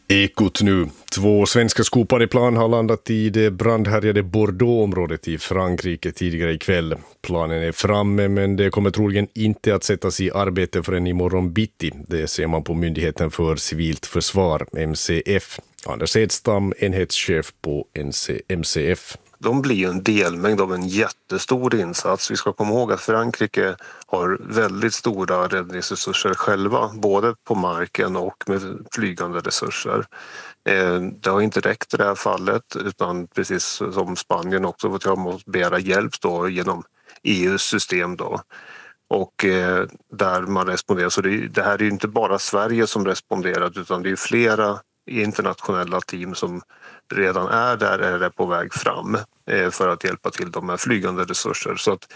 Ekot nu. 2 svenska skopade plan har landat i det brandhärjade Bordeaux-området i Frankrike tidigare ikväll. Planen är framme, men det kommer troligen inte att sättas i arbete förrän imorgon bitti. Det ser man på Myndigheten för civilt försvar, MCF. Anders Edstam, enhetschef på MCF. De blir en delmängd av en jättestor insats. Vi ska komma ihåg att Frankrike har väldigt stora räddningsresurser själva, både på marken och med flygande resurser. Det har inte räckt i det här fallet, utan precis som Spanien också fått jag måste begära hjälp då genom EUs system då. Och där man responderar. Så det här är ju inte bara Sverige som responderat, utan det är flera internationella team som redan är där eller är på väg fram för att hjälpa till de här flygande resurser. Så att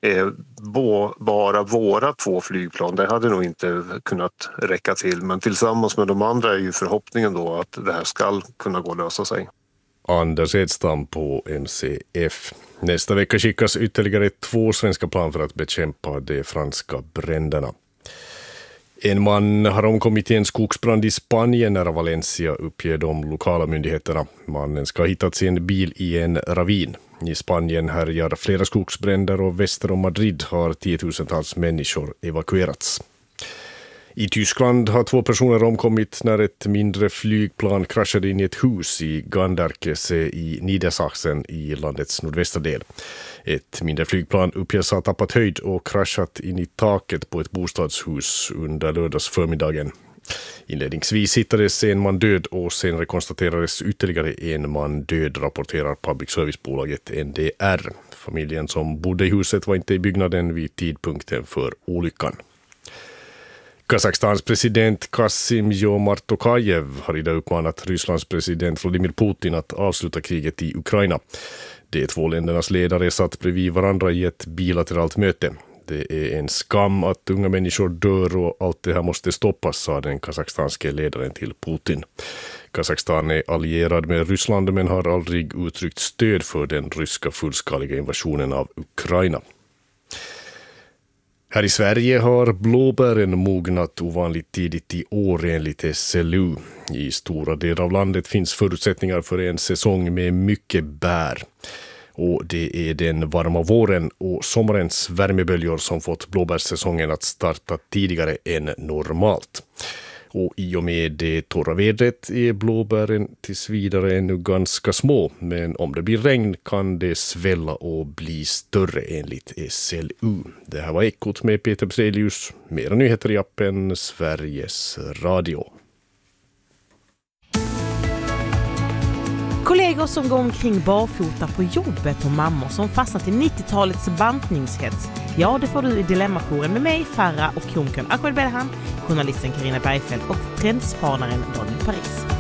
bara våra 2 flygplan, det hade nog inte kunnat räcka till. Men tillsammans med de andra är ju förhoppningen då att det här ska kunna gå att lösa sig. Anders Edstam på MCF. Nästa vecka skickas ytterligare 2 svenska plan för att bekämpa de franska bränderna. En man har omkommit i en skogsbrand i Spanien nära Valencia, uppger de lokala myndigheterna. Mannen ska ha hittats i en bil i en ravin. I Spanien härjar flera skogsbränder och väster om Madrid har 10-tusentals människor evakuerats. I Tyskland har 2 personer omkommit när ett mindre flygplan kraschade in i ett hus i Ganderkese i Niedersachsen i landets nordvästra del. Ett mindre flygplan uppges ha tappat höjd och kraschat in i taket på ett bostadshus under lördags förmiddagen. Inledningsvis hittades en man död och senare konstaterades ytterligare en man död, rapporterar public servicebolaget NDR. Familjen som bodde i huset var inte i byggnaden vid tidpunkten för olyckan. Kazakstans president Kassym-Jomart Tokajev har idag uppmanat Rysslands president Vladimir Putin att avsluta kriget i Ukraina. De 2 ländernas ledare satt bredvid varandra i ett bilateralt möte. Det är en skam att unga människor dör och allt det här måste stoppas, sa den kazakstanske ledaren till Putin. Kazakstan är allierad med Ryssland men har aldrig uttryckt stöd för den ryska fullskaliga invasionen av Ukraina. Här i Sverige har blåbären mognat ovanligt tidigt i år enligt SLU. I stora delar av landet finns förutsättningar för en säsong med mycket bär. Och det är den varma våren och sommarens värmeböljor som fått blåbärssäsongen att starta tidigare än normalt. Och i och med det torra vädret är blåbären tills vidare ännu ganska små, men om det blir regn kan det svälla och bli större enligt SLU. Det här var Ekot med Peter Brelius. Mera nyheter i appen Sveriges Radio. Kollegor som går omkring barfota på jobbet och mammor som fastnat i 90-talets bantningshets. Ja, det får du i Dilemmajouren med mig, Farah och konkern Ahmed Belhan, journalisten Carina Bergfeldt och trendspanaren Daniel Paris.